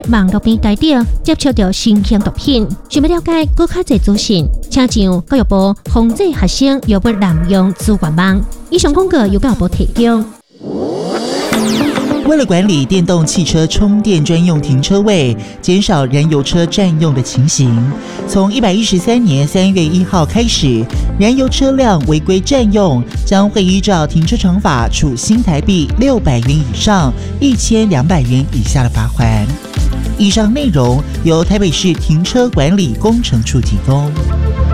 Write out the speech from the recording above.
网络平台顶接触到新型毒品，想要了解更较侪资讯，请上教育部防治学生药物滥用资源网。以上广告由教育部提供。 为了管理电动汽车充电专用停车位，减少燃油车占用的情形，从113年3月1号开始，燃油车辆违规占用将会依照停车场法处新台币600元以上1200元以下的罚锾。以上内容由台北市停车管理工程处提供。